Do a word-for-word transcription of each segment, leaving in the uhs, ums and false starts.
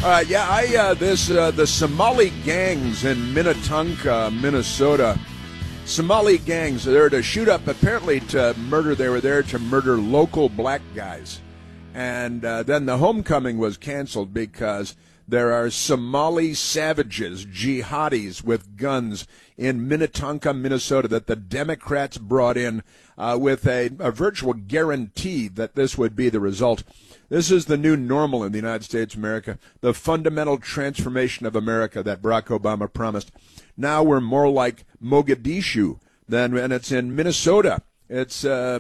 Uh, yeah, I uh, this uh, the Somali gangs in Minnetonka, Minnesota. Somali gangs are there to shoot up, apparently to murder. They were there to murder local black guys, and uh, then the homecoming was canceled because there are Somali savages, jihadis with guns in Minnetonka, Minnesota, that the Democrats brought in uh, with a, a virtual guarantee that this would be the result. This is the new normal in the United States of America, the fundamental transformation of America that Barack Obama promised. Now we're more like Mogadishu than, and it's in Minnesota. It's uh,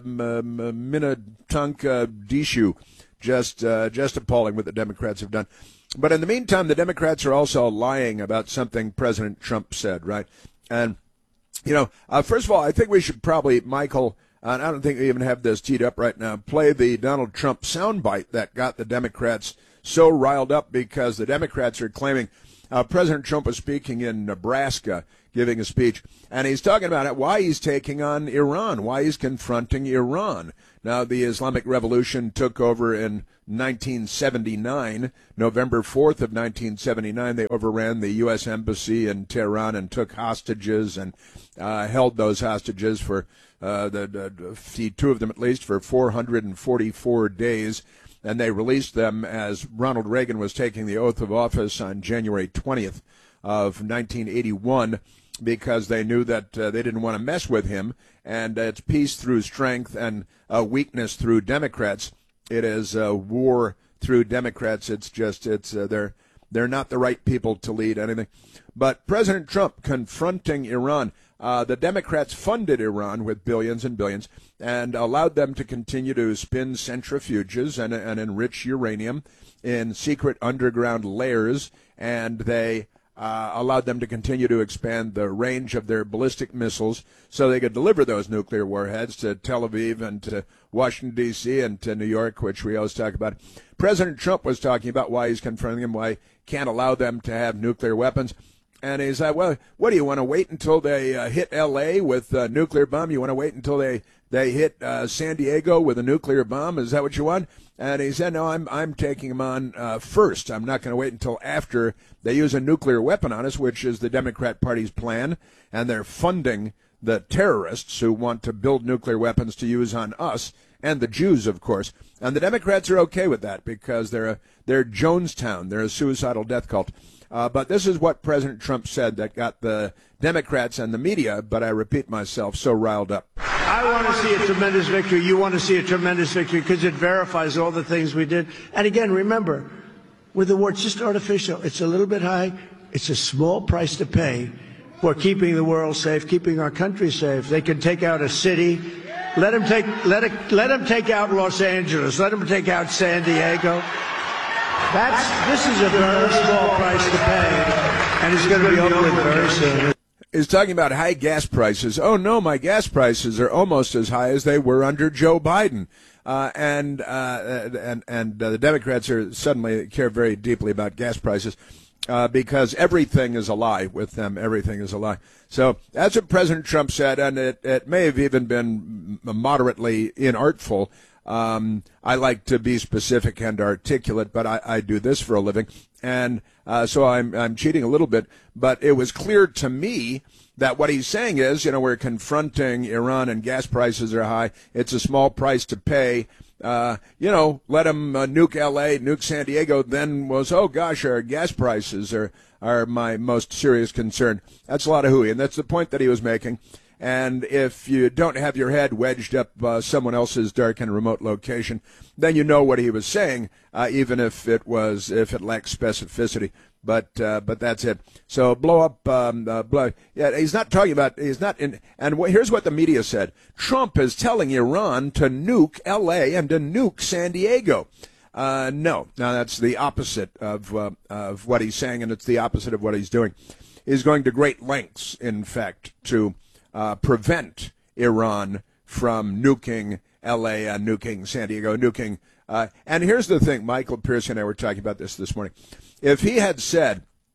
Minnetonka, Dishu. Just, uh, just appalling what the Democrats have done. But in the meantime, the Democrats are also lying about something President Trump said, right? And, you know, uh, first of all, I think we should probably, Michael, and I don't think we even have this teed up right now, play the Donald Trump soundbite that got the Democrats so riled up because the Democrats are claiming uh, President Trump was speaking in Nebraska, giving a speech, and he's talking about it, why he's taking on Iran, why he's confronting Iran. Now, the Islamic Revolution took over in nineteen seventy-nine, November fourth of nineteen seventy-nine. They overran the U S Embassy in Tehran and took hostages and uh, held those hostages for uh, the, the two of them at least for four hundred forty-four days. And they released them as Ronald Reagan was taking the oath of office on January twentieth of nineteen eighty-one. Because they knew that uh, they didn't want to mess with him, and uh, it's peace through strength and uh, weakness through Democrats. It is uh, war through Democrats. It's just it's uh, they're they're not the right people to lead anything. But President Trump confronting Iran, uh, the Democrats funded Iran with billions and billions and allowed them to continue to spin centrifuges and, and enrich uranium in secret underground layers, and they Uh, allowed them to continue to expand the range of their ballistic missiles so they could deliver those nuclear warheads to Tel Aviv and to Washington, D C and to New York, which we always talk about. President Trump was talking about why he's confronting them, why he can't allow them to have nuclear weapons. And he's like, well, what do you want to wait until they uh, hit L A with a nuclear bomb? You want to wait until they, they hit uh, San Diego with a nuclear bomb? Is that what you want? And he said, no, I'm I'm taking them on uh, first. I'm not going to wait until after they use a nuclear weapon on us, which is the Democrat Party's plan. And they're funding the terrorists who want to build nuclear weapons to use on us and the Jews, of course. And the Democrats are okay with that because they're a, they're Jonestown. They're a suicidal death cult. Uh, but this is what President Trump said that got the Democrats and the media, but I repeat myself, so riled up. I want to see a tremendous victory. You want to see a tremendous victory because it verifies all the things we did. And again, remember, with the war, it's just artificial. It's a little bit high. It's a small price to pay for keeping the world safe, keeping our country safe. They can take out a city. Let them take, let it, let them take out Los Angeles. Let them take out San Diego. That's, this is a very small price to pay, and it's going to be over with very soon. Is talking about high gas prices. Oh, no, my gas prices are almost as high as they were under Joe Biden. Uh, and uh, and and uh, the Democrats are suddenly care very deeply about gas prices uh, because everything is a lie with them. Everything is a lie. So that's what President Trump said, and it, it may have even been moderately inartful. Um, I like to be specific and articulate, but I, I do this for a living. And uh, so I'm I'm cheating a little bit, but it was clear to me that what he's saying is, you know, we're confronting Iran and gas prices are high. It's a small price to pay. Uh, you know, let them uh, nuke L A, nuke San Diego. Then was, oh gosh, our gas prices are are my most serious concern. That's a lot of hooey, and that's the point that he was making. And if you don't have your head wedged up uh, someone else's dark and remote location, then you know what he was saying, uh, even if it was if it lacks specificity. But uh, but that's it. So blow up. Um, uh, blow. Yeah, he's not talking about. He's not in. And wh- here's what the media said: Trump is telling Iran to nuke L A and to nuke San Diego. Uh, no, now that's the opposite of uh, of what he's saying, and it's the opposite of what he's doing. He's going to great lengths, in fact, to Uh, prevent Iran from nuking L A and nuking San Diego, nuking. Uh, and here's the thing, Michael Pierce and I were talking about this this morning. If he had said,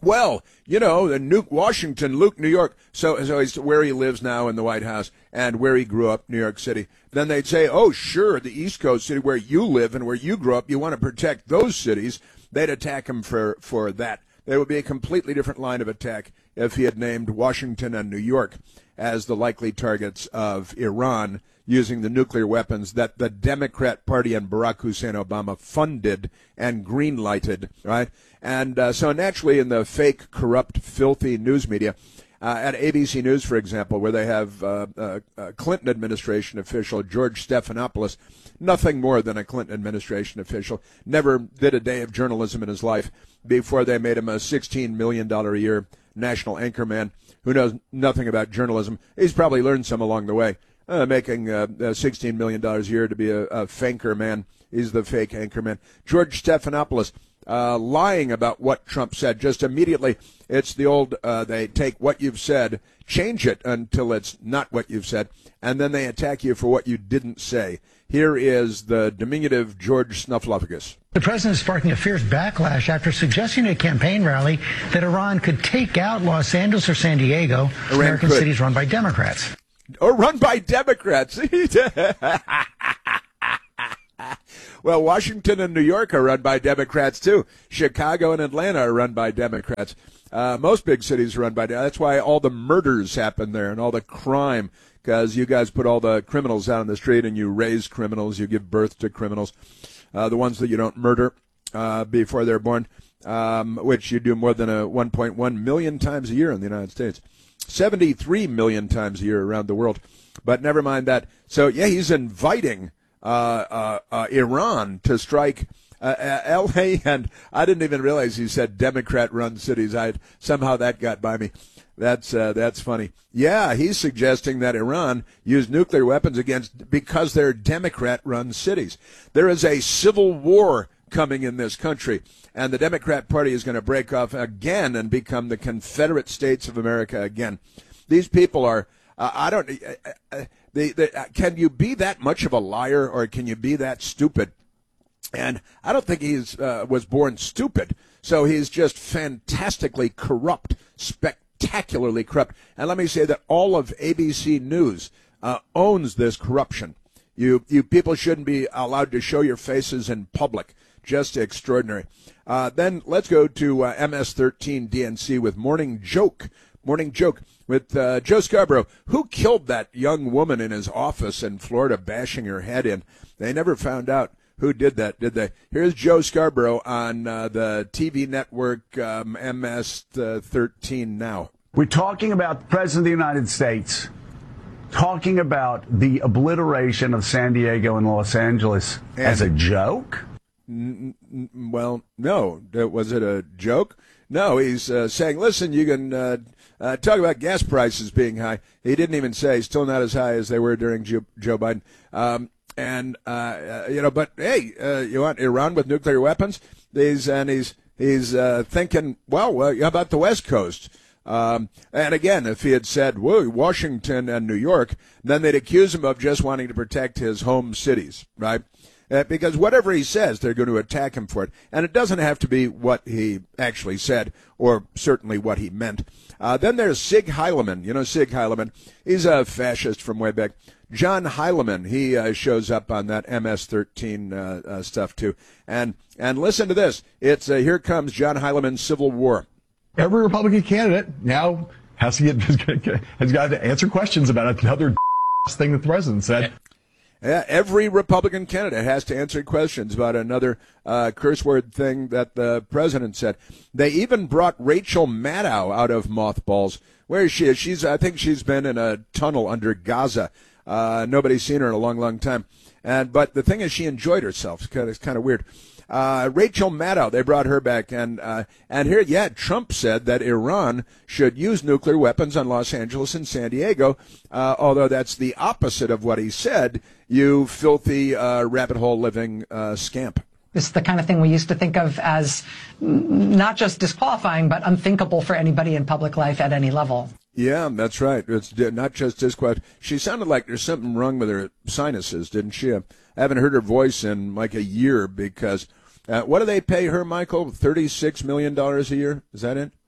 Well, you know, the Nuke Washington, Luke, New York. So, so he's where he lives now in the White House and where he grew up, New York City. Then they'd say, oh, sure, the East Coast city where you live and where you grew up, you want to protect those cities. They'd attack him for, for that. There would be a completely different line of attack if he had named Washington and New York as the likely targets of Iran using the nuclear weapons that the Democrat Party and Barack Hussein Obama funded and green-lighted, right? And uh, so naturally in the fake, corrupt, filthy news media, uh, at A B C News, for example, where they have uh, uh, uh, Clinton administration official George Stephanopoulos, nothing more than a Clinton administration official, never did a day of journalism in his life before they made him a sixteen million dollars a year national anchorman who knows nothing about journalism. He's probably learned some along the way. Uh, making uh, uh, sixteen million dollars a year to be a, a fanker man. He's the fake anchorman. George Stephanopoulos uh, lying about what Trump said. Just immediately, it's the old, uh, they take what you've said, change it until it's not what you've said, and then they attack you for what you didn't say. Here is the diminutive George Snuffleupagus. The president is sparking a fierce backlash after suggesting at a campaign rally that Iran could take out Los Angeles or San Diego, Iran American could. cities run by Democrats. Or run by Democrats. Well, Washington and New York are run by Democrats, too. Chicago and Atlanta are run by Democrats. Uh, most big cities are run by Democrats. That's why all the murders happen there and all the crime, because you guys put all the criminals out on the street and you raise criminals, you give birth to criminals, uh, the ones that you don't murder uh, before they're born, um, which you do more than a one point one million times a year in the United States. seventy-three million times a year around the world. But never mind that. So, yeah, he's inviting uh, uh, uh, Iran to strike uh, uh, L A, and I didn't even realize he said Democrat-run cities. I somehow that got by me. That's uh, that's funny. Yeah, he's suggesting that Iran use nuclear weapons against because they're Democrat-run cities. There is a civil war coming in this country, and the Democrat Party is going to break off again and become the Confederate States of America again. These people are, uh, I don't, uh, uh, they, they, uh, can you be that much of a liar, or can you be that stupid? And I don't think he's uh, was born stupid, so he's just fantastically corrupt, spectacularly corrupt. And let me say that all of A B C News uh, owns this corruption. You, you people shouldn't be allowed to show your faces in public. Just extraordinary. Uh, then let's go to uh, M S thirteen D N C with Morning Joke. Morning Joke with uh, Joe Scarborough. Who killed that young woman in his office in Florida, bashing her head in? They never found out who did that, did they? Here's Joe Scarborough on uh, the T V network um, M S thirteen now. We're talking about the President of the United States talking about the obliteration of San Diego and Los Angeles and as a joke? N- n- well, no. Was it a joke? No, he's uh, saying, listen, you can uh, uh, talk about gas prices being high. He didn't even say, still not as high as they were during Joe, Joe Biden. Um, and, uh, uh, you know, but, hey, uh, you want Iran with nuclear weapons? He's, and he's he's uh, thinking, well, uh, how about the West Coast? Um, and again, if he had said, whoa, Washington and New York, then they'd accuse him of just wanting to protect his home cities, right? Uh, because whatever he says, they're going to attack him for it. And it doesn't have to be what he actually said, or certainly what he meant. Uh, then there's Sig Heilemann. You know Sig Heilemann? He's a fascist from way back. John Heilemann, he uh, shows up on that M S thirteen uh, uh, stuff, too. And and listen to this. It's uh, here comes John Heilemann's Civil War. Every Republican candidate now has to get has got to answer questions about another thing that the president said. Yeah, every Republican candidate has to answer questions about another uh, curse word thing that the president said. They even brought Rachel Maddow out of mothballs. Where is she? She's, I think she's been in a tunnel under Gaza. Uh, nobody's seen her in a long, long time. And but the thing is, she enjoyed herself. It's kind of, it's kind of weird. Uh, Rachel Maddow, they brought her back, and uh, and here, yeah, Trump said that Iran should use nuclear weapons on Los Angeles and San Diego, uh, although that's the opposite of what he said, you filthy uh, rabbit hole living uh, scamp. This is the kind of thing we used to think of as not just disqualifying, but unthinkable for anybody in public life at any level. Yeah, that's right. It's not just disqualified. She sounded like there's something wrong with her sinuses, didn't she? I haven't heard her voice in like a year because uh, what do they pay her, Michael? thirty-six million dollars a year? Is that it?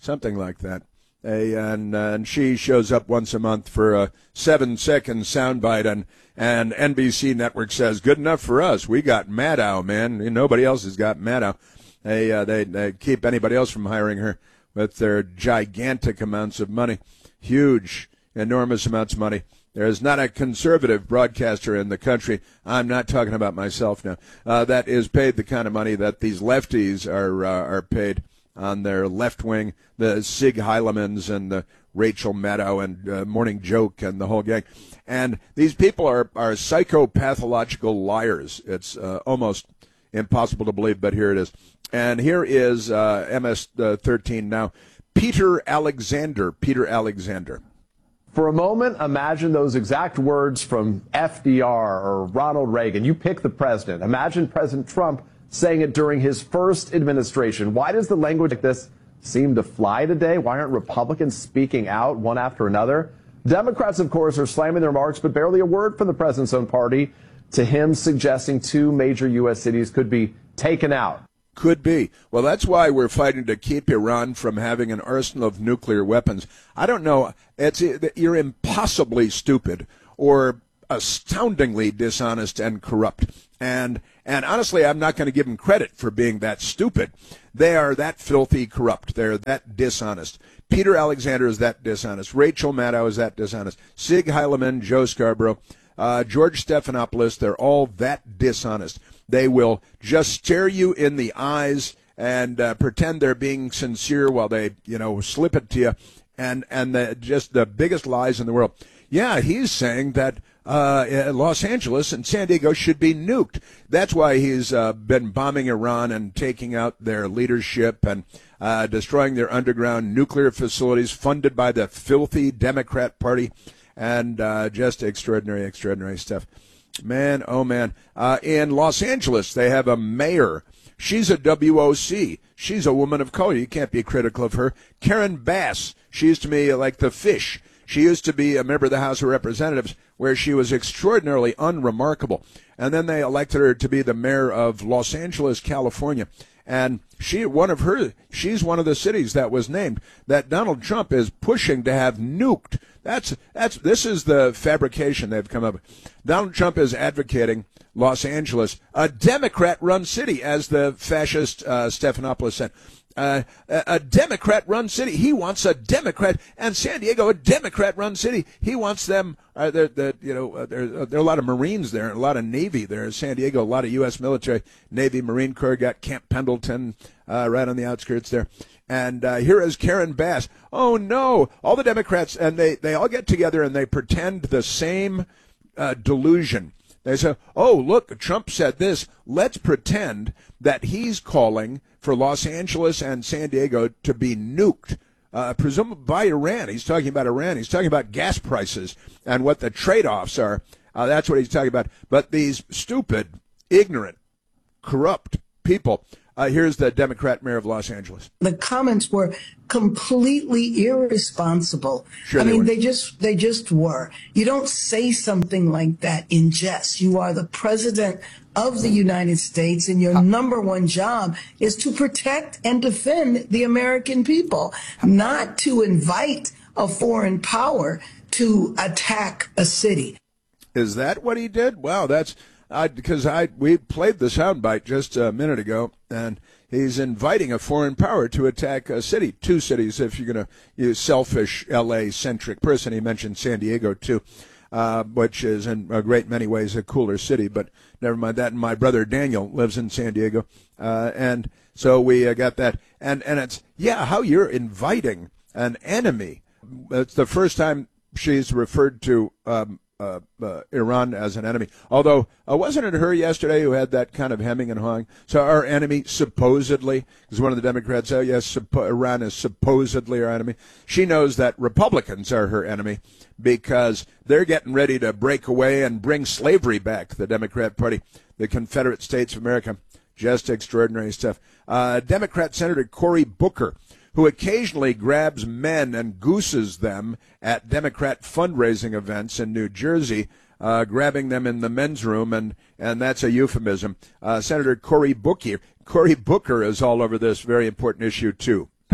something like that. A, and, uh, and she shows up once a month for a seven-second soundbite, and, and N B C Network says, good enough for us. We got Maddow, man. Nobody else has got Maddow. They, uh, they, they keep anybody else from hiring her with their gigantic amounts of money, huge, enormous amounts of money. There is not a conservative broadcaster in the country, I'm not talking about myself now, uh, that is paid the kind of money that these lefties are, uh, are paid on their left wing, the Sig Heilemans and the Rachel Maddow and uh, Morning Joke and the whole gang. And these people are, are psychopathological liars. It's uh, almost impossible to believe, but here it is. And here is uh, M S thirteen now, Peter Alexander. Peter Alexander. For a moment, imagine those exact words from F D R or Ronald Reagan. You pick the president. Imagine President Trump saying it during his first administration. Why does the language like this seem to fly today? Why aren't Republicans speaking out one after another? Democrats, of course, are slamming their remarks, but barely a word from the president's own party to him suggesting two major U S cities could be taken out. Could be. Well, that's why we're fighting to keep Iran from having an arsenal of nuclear weapons. I don't know. It's you're impossibly stupid or astoundingly dishonest and corrupt. And and honestly, I'm not going to give them credit for being that stupid. They are that filthy corrupt. They're that dishonest. Peter Alexander is that dishonest. Rachel Maddow is that dishonest. Sig Heileman, Joe Scarborough, uh, George Stephanopoulos, they're all that dishonest. They will just stare you in the eyes and uh, pretend they're being sincere while they, you know, slip it to you. And, and the, just the biggest lies in the world. Yeah, he's saying that uh, Los Angeles and San Diego should be nuked. That's why he's uh, been bombing Iran and taking out their leadership and uh, destroying their underground nuclear facilities funded by the filthy Democrat Party. And uh, just extraordinary, extraordinary stuff. Man, oh man. Uh, in Los Angeles, they have a mayor. She's a W O C. She's a woman of color. You can't be critical of her. Karen Bass. She used to be like the fish. She used to be a member of the House of Representatives, where she was extraordinarily unremarkable. And then they elected her to be the mayor of Los Angeles, California. And she, one of her, she's one of the cities that was named that Donald Trump is pushing to have nuked. That's, that's, this is the fabrication they've come up with. Donald Trump is advocating Los Angeles, a Democrat-run city, as the fascist uh, Stephanopoulos said. Uh, a, a Democrat-run city. He wants a Democrat, and San Diego, a Democrat-run city. He wants them. Uh, they're, they're, you know, uh, there, uh, there are a lot of Marines there, a lot of Navy there in San Diego, a lot of U S military, Navy, Marine Corps. Got Camp Pendleton uh, right on the outskirts there. And uh, here is Karen Bass. Oh no! All the Democrats, and they they all get together and they pretend the same uh, delusion. They say, oh, look, Trump said this. Let's pretend that he's calling for Los Angeles and San Diego to be nuked, uh, presumably by Iran. He's talking about Iran. He's talking about gas prices and what the trade-offs are. Uh, that's what he's talking about. But these stupid, ignorant, corrupt people. Uh, here's the Democrat mayor of Los Angeles. The comments were completely irresponsible. Sure I they mean, were. they just they just were. You don't say something like that in jest. You are the president of the United States, and your number one job is to protect and defend the American people, not to invite a foreign power to attack a city. Is that what he did? Wow, that's uh, because I we played the soundbite just a minute ago, and he's inviting a foreign power to attack a city, two cities. If you're going to use selfish L A-centric person, he mentioned San Diego too, uh, which is in a great many ways a cooler city. But never mind that. And my brother Daniel lives in San Diego, uh, and so we uh, got that. And and it's yeah, how you're inviting an enemy. It's the first time she's referred to um, uh, uh, Iran as an enemy. Although, uh, wasn't it her yesterday who had that kind of hemming and hawing? So our enemy, supposedly, because one of the Democrats said, yes, suppo- Iran is supposedly our enemy. She knows that Republicans are her enemy because they're getting ready to break away and bring slavery back, the Democrat Party, the Confederate States of America. Just extraordinary stuff. Uh, Democrat Senator Cory Booker, who occasionally grabs men and gooses them at Democrat fundraising events in New Jersey, uh, grabbing them in the men's room, and, and that's a euphemism. Uh, Senator Cory Booker, Cory Booker is all over this very important issue, too. That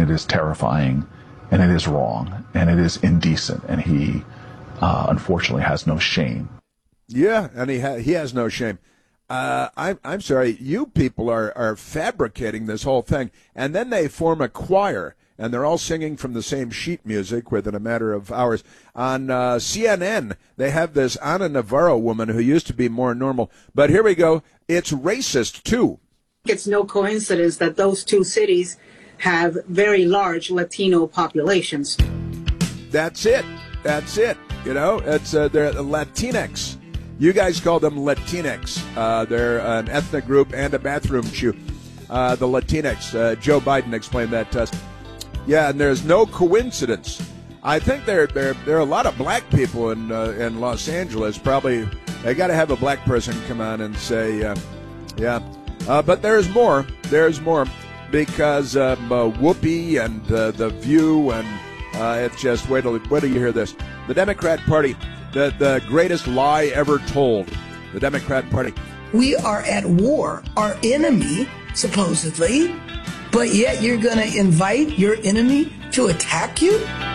it is terrifying, and it is wrong, and it is indecent, and he uh, unfortunately has no shame. Yeah, and he ha- he has no shame. Uh, I'm I'm sorry, you people are are fabricating this whole thing, and then they form a choir, and they're all singing from the same sheet music within a matter of hours. On uh, C N N, they have this Ana Navarro woman who used to be more normal, but here we go. It's racist too. It's no coincidence that those two cities have very large Latino populations. That's it. That's it. You know, it's uh, they're Latinx. You guys call them Latinx. Uh, they're an ethnic group and a bathroom chew. Uh, the Latinx. Uh, Joe Biden explained that to us. Yeah, and there's no coincidence. I think there there there are a lot of black people in uh, in Los Angeles. Probably they got to have a black person come on and say, uh, yeah. Uh, but there's more. There's more because um, uh, Whoopi and uh, The View and uh, it's just wait till wait till you hear this. The Democrat Party, the the greatest lie ever told. The Democrat Party. We are at war, our enemy, supposedly, but yet you're going to invite your enemy to attack you?